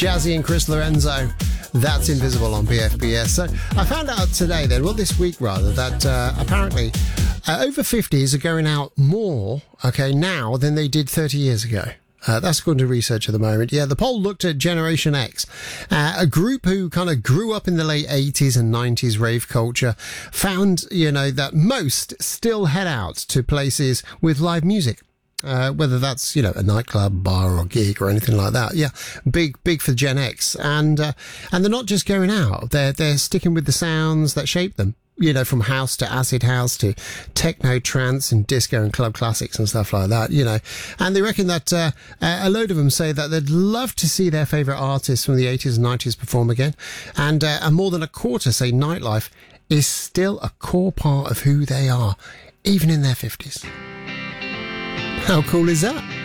Jazzy and Chris Lorenzo. That's Invisible on BFBS. So I found out today then, well this week rather, that apparently over 50s are going out more, now than they did 30 years ago. That's according to research at the moment. Yeah, the poll looked at Generation X, a group who kind of grew up in the late 80s and 90s rave culture, found, that most still head out to places with live music. Whether that's, a nightclub, bar or gig or anything like that. Yeah, big for Gen X. And they're not just going out. They're sticking with the sounds that shape them. From house to acid house to techno, trance and disco and club classics and stuff like that, And they reckon that a load of them say that they'd love to see their favourite artists from the 80s and 90s perform again. And more than a quarter say nightlife is still a core part of who they are, even in their 50s. How cool is that?